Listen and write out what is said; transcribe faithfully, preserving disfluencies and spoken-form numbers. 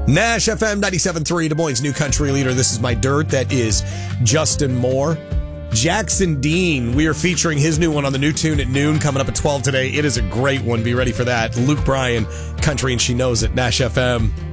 Nash F M ninety-seven point three, Des Moines' new country leader. This is My Dirt. That is Justin Moore. Jackson Dean, we are featuring his new one on the new tune at noon, coming up at twelve today. It is a great one. Be ready for that. Luke Bryan, Country and She Knows It, Nash F M.